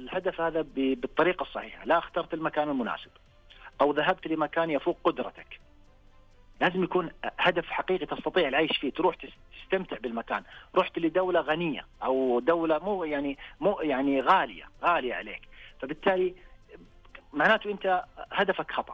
الهدف هذا بالطريقة الصحيحة، لا اخترت المكان المناسب أو ذهبت لمكان يفوق قدرتك. لازم يكون هدف حقيقي تستطيع العيش فيه، تروح تستمتع بالمكان. رحت لدولة غنية أو دولة مو يعني غالية عليك، فبالتالي معناته أنت هدفك خطأ،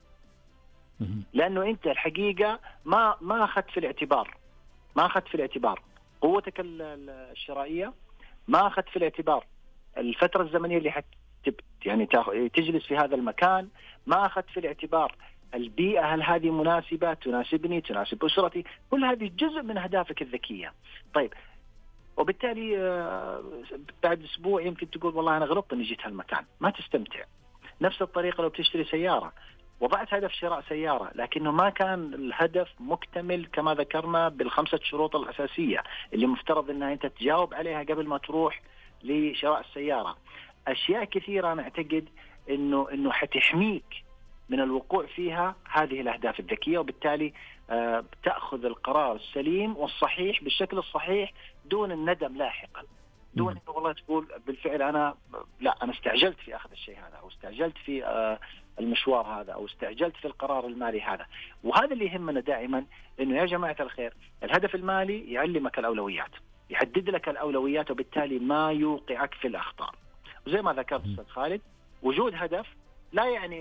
لأنه أنت الحقيقة ما أخذت في الاعتبار قوتك الشرائية، ما أخذت في الاعتبار الفترة الزمنية اللي يعني تجلس في هذا المكان، ما أخذت في الاعتبار البيئة، هل هذه مناسبة، تناسبني، تناسب أسرتي. كل هذه جزء من أهدافك الذكية. طيب، وبالتالي بعد أسبوع يمكن تقول والله أنا غلطت إني جيت هالمكان، ما تستمتع. نفس الطريقة لو بتشتري سيارة، وضعت هدف شراء سيارة لكنه ما كان الهدف مكتمل كما ذكرنا بالخمسة شروط الأساسية اللي مفترض أنها أنت تجاوب عليها قبل ما تروح لشراء السيارة. أشياء كثيرة أنا أعتقد إنه حتحميك من الوقوع فيها هذه الأهداف الذكية، وبالتالي تأخذ القرار السليم والصحيح بالشكل الصحيح دون الندم لاحقا، دون إنه والله تقول بالفعل أنا استعجلت في أخذ الشيء هذا، أو استعجلت في المشوار هذا، أو استعجلت في القرار المالي هذا. وهذا اللي يهمنا دائما، إنه يا جماعة الخير الهدف المالي يعلمك الأولويات، يحدد لك الأولويات، وبالتالي ما يوقعك في الأخطاء. وزي ما ذكرت أستاذ خالد، وجود هدف لا يعني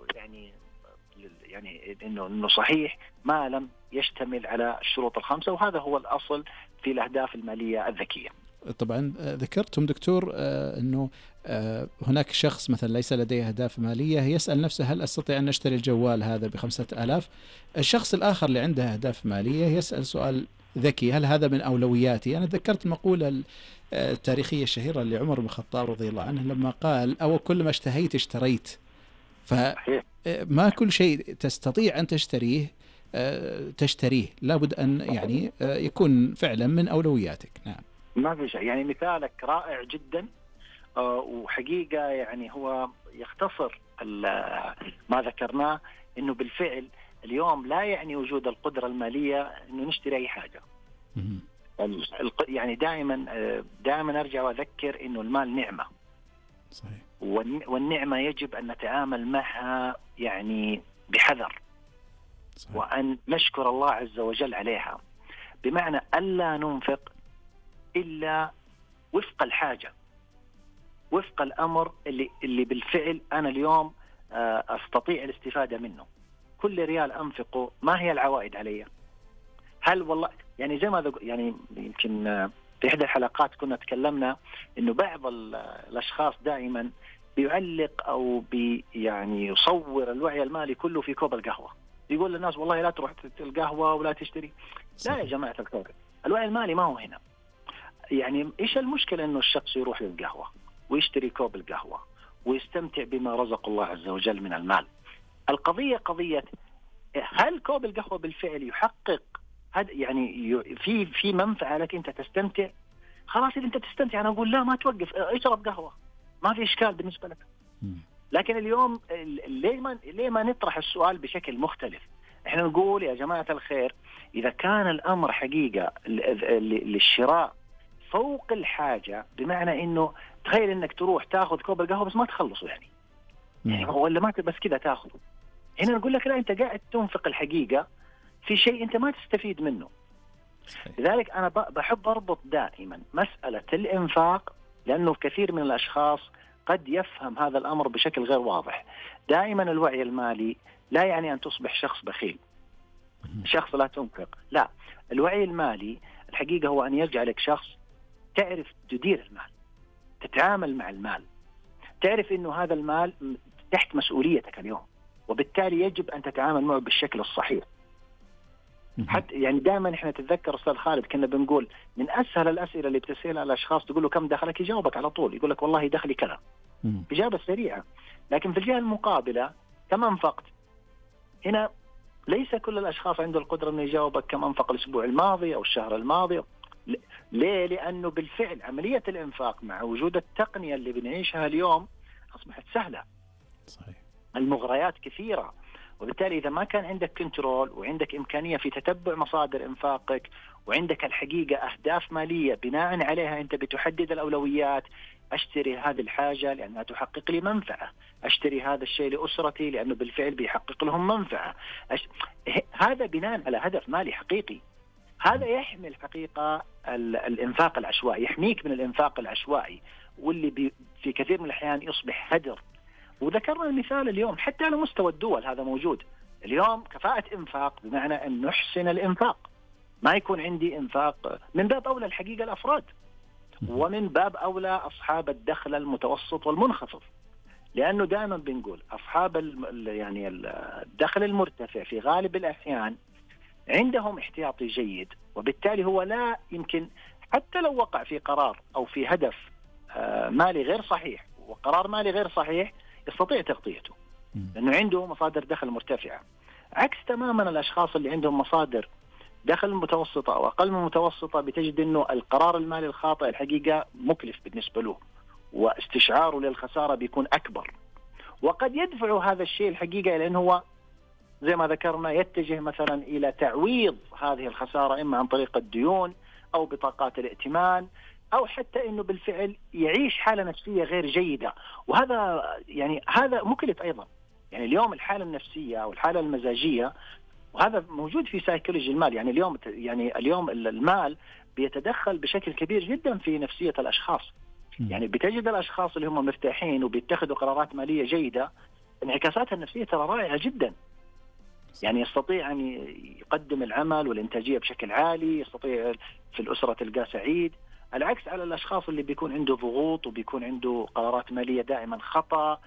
إنه صحيح ما لم يشتمل على الشروط الخمسة، وهذا هو الأصل في الأهداف المالية الذكية. طبعا ذكرتم دكتور أنه هناك شخص مثلا ليس لديه أهداف مالية يسأل نفسه هل أستطيع أن أشتري الجوال هذا ب5,000؟ الشخص الآخر اللي عنده أهداف مالية يسأل سؤال ذكي، هل هذا من أولوياتي؟ أنا ذكرت المقولة التاريخية الشهيرة لعمر بن الخطاب رضي الله عنه لما قال أو كلما اشتهيت اشتريت. فما كل شيء تستطيع أن تشتريه لابد أن يعني يكون فعلا من أولوياتك. نعم، ما في شيء. يعني مثالك رائع جدا، وحقيقة يعني هو يختصر ما ذكرناه، إنه بالفعل اليوم لا يعني وجود القدرة المالية إنه نشتري أي حاجة. يعني دائما أرجع وأذكر إنه المال نعمة. صحيح. والنعمة يجب أن نتعامل معها يعني بحذر. صحيح. وأن نشكر الله عز وجل عليها، بمعنى ألا ننفق إلا وفق الحاجة، وفق الأمر اللي بالفعل أنا اليوم أستطيع الاستفادة منه. كل ريال أنفقه ما هي العوائد علي؟ هل والله يعني زي ما يعني يمكن في إحدى الحلقات كنا تكلمنا إنه بعض الأشخاص دائما بيعلق أو يعني يصور الوعي المالي كله في كوب القهوة، يقول للناس والله لا تروح القهوة ولا تشتري. لا يا جماعة الخير، الوعي المالي ما هو هنا. يعني إيش المشكلة إنه الشخص يروح للقهوة ويشتري كوب القهوة ويستمتع بما رزق الله عز وجل من المال؟ القضية قضية هل كوب القهوة بالفعل يحقق هذا، يعني في منفعة لك أنت تستمتع؟ خلاص إذا أنت تستمتع أنا أقول لا ما توقف، اشرب قهوة، ما في إشكال بالنسبة لك. لكن اليوم ليه ما نطرح السؤال بشكل مختلف؟ إحنا نقول يا جماعة الخير إذا كان الأمر حقيقة للشراء فوق الحاجة، بمعنى إنه تخيل إنك تروح تأخذ كوب القهوة بس ما تخلصه، يعني ولا ما بس كذا تأخذه. هنا نقول لك لا، أنت قاعد تنفق الحقيقة في شيء أنت ما تستفيد منه. لذلك أنا بحب أربط دائما مسألة الإنفاق، لأنه كثير من الأشخاص قد يفهم هذا الأمر بشكل غير واضح. دائما الوعي المالي لا يعني أن تصبح شخص بخيل، شخص لا تنفق. لا، الوعي المالي الحقيقة هو أن يجعلك شخص تعرف تدير المال، تتعامل مع المال، تعرف إنه هذا المال تحت مسؤوليتك اليوم، وبالتالي يجب أن تتعامل معه بالشكل الصحيح. حتى يعني دائما إحنا تتذكر أستاذ خالد كنا بنقول من أسهل الأسئلة اللي بتسألها الأشخاص تقول له كم دخلك، يجاوبك على طول، يقول لك والله دخلي كذا، إجابة سريعة. لكن في الجهة المقابلة كم أنفقت؟ هنا ليس كل الأشخاص عنده القدرة أن يجاوبك كم أنفق الأسبوع الماضي أو الشهر الماضي. ليه؟ لأنه بالفعل عملية الإنفاق مع وجود التقنية اللي بنعيشها اليوم أصبحت سهلة. صحيح. المغريات كثيرة، وبالتالي إذا ما كان عندك كنترول وعندك إمكانية في تتبع مصادر إنفاقك، وعندك الحقيقة أهداف مالية بناء عليها أنت بتحدد الأولويات، أشتري هذه الحاجة لأنها تحقق لي منفعة، أشتري هذا الشيء لأسرتي لأنه بالفعل بيحقق لهم منفعة. هذا بناء على هدف مالي حقيقي. هذا يحمل حقيقة الإنفاق العشوائي، يحميك من الإنفاق العشوائي واللي في كثير من الأحيان يصبح هدر. وذكرنا المثال اليوم حتى على مستوى الدول هذا موجود اليوم، كفاءة إنفاق بمعنى أن نحسن الإنفاق، ما يكون عندي إنفاق من باب أولى الحقيقة الأفراد، ومن باب أولى أصحاب الدخل المتوسط والمنخفض، لأنه دائما بنقول أصحاب يعني الدخل المرتفع في غالب الأحيان عندهم احتياطي جيد، وبالتالي هو لا يمكن حتى لو وقع في قرار أو في هدف مالي غير صحيح وقرار مالي غير صحيح يستطيع تغطيته، لأنه عنده مصادر دخل مرتفعة. عكس تماما الأشخاص اللي عندهم مصادر دخل متوسطة أو أقل من متوسطة، بتجد أنه القرار المالي الخاطئ الحقيقة مكلف بالنسبة له، واستشعاره للخسارة بيكون أكبر، وقد يدفع هذا الشيء الحقيقة لأنه هو زي ما ذكرنا يتجه مثلا إلى تعويض هذه الخسارة، إما عن طريق الديون أو بطاقات الائتمان، أو حتى أنه بالفعل يعيش حالة نفسية غير جيدة. وهذا يعني هذا مكلف أيضا. يعني اليوم الحالة النفسية أو الحالة المزاجية، وهذا موجود في سايكولوجي المال، يعني اليوم المال بيتدخل بشكل كبير جدا في نفسية الأشخاص. يعني بتجد الأشخاص اللي هم مرتاحين وبيتخذوا قرارات مالية جيدة، انعكاساتها النفسية ترى رائعة جدا. يعني يستطيع أن يقدم العمل والإنتاجية بشكل عالي، يستطيع في الأسرة تلقاه سعيد، العكس على الأشخاص اللي بيكون عنده ضغوط وبيكون عنده قرارات مالية دائما خطأ،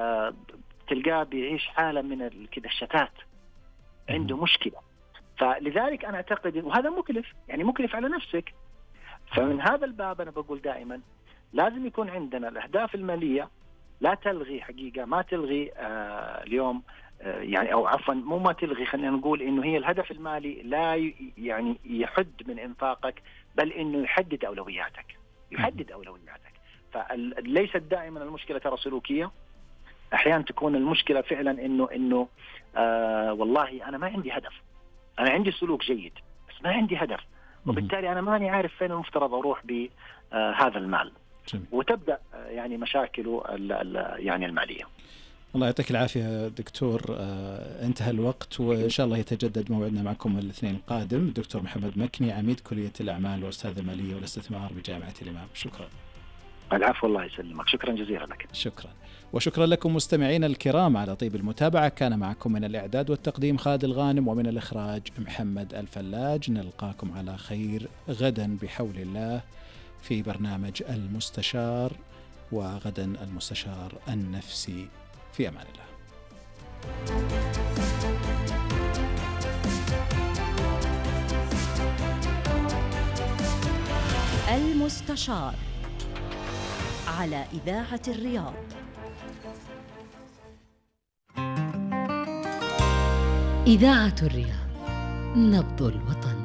تلقاه بيعيش حالة من كده الشتات، عنده مشكلة. فلذلك أنا أعتقد وهذا مكلف، يعني مكلف على نفسك. فمن هذا الباب أنا بقول دائما لازم يكون عندنا الأهداف المالية لا تلغي حقيقة، ما تلغي اليوم يعني أو عفوا مو ما تلغي، خلينا نقول إنه هي الهدف المالي لا يعني يحد من إنفاقك، بل إنه يحدد أولوياتك، يحدد أولوياتك. فليست دائما المشكلة ترى سلوكية، أحيانا تكون المشكلة فعلا إنه والله أنا ما عندي هدف، أنا عندي سلوك جيد بس ما عندي هدف، وبالتالي أنا ماني عارف فين المفترض أروح بهذا المال، وتبدأ يعني مشاكله يعني المالية. الله يعطيك العافية دكتور. انتهى الوقت وإن شاء الله يتجدد موعدنا معكم الاثنين القادم. الدكتور محمد مكني، عميد كلية الأعمال وأستاذ المالية والاستثمار بجامعة الإمام. شكرا. العفو، الله يسلمك، شكرا جزيلا لك. شكرا. وشكرا لكم مستمعينا الكرام على طيب المتابعة. كان معكم من الإعداد والتقديم خالد الغانم، ومن الإخراج محمد الفلاج. نلقاكم على خير غدا بحول الله في برنامج المستشار، وغدا المستشار النفسي. في أمان الله. المستشار على إذاعة الرياض. إذاعة الرياض، نبض الوطن.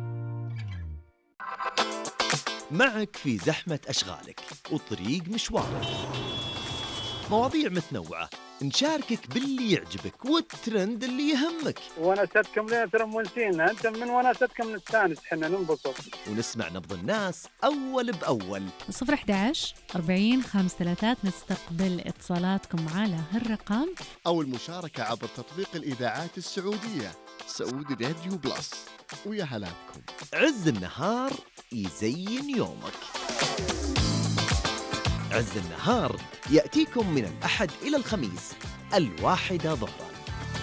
معك في زحمة أشغالك وطريق مشوارك، مواضيع متنوعة، نشاركك باللي يعجبك والترند اللي يهمك. ونستكم لنا ترى مونسينا، أنت من ونستكم نستانس، حنا ننبسط ونسمع نبض الناس أول بأول. 011 40 53 نستقبل اتصالاتكم على هالرقم، أو المشاركة عبر تطبيق الإذاعات السعودية سعودي راديو بلس. ويا هلا بكم. عز النهار يزين يومك. عز النهار يأتيكم من الأحد إلى الخميس 1:00 ظهرا.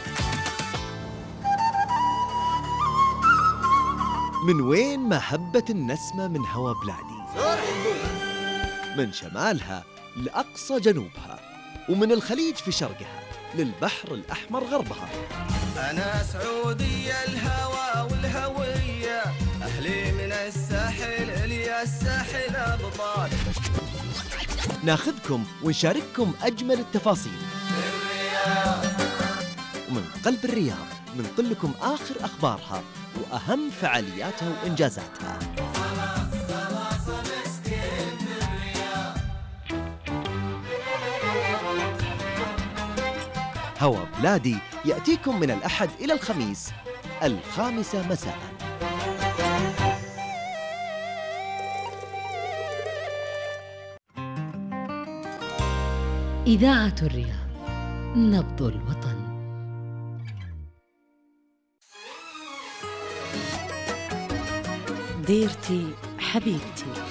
من وين ما هبت النسمة من هوا بلادي، من شمالها لأقصى جنوبها، ومن الخليج في شرقها للبحر الأحمر غربها. أنا سعودية الهوى والهوية، أهلي من الساحل إلي الساحل أبطال. ناخذكم ونشارككم أجمل التفاصيل ومن قلب الرياض ننقل لكم آخر أخبارها وأهم فعالياتها وإنجازاتها. هوا بلادي يأتيكم من الأحد إلى الخميس 5:00 مساء. إذاعة الرياض، نبض الوطن. ديرتي حبيبتي.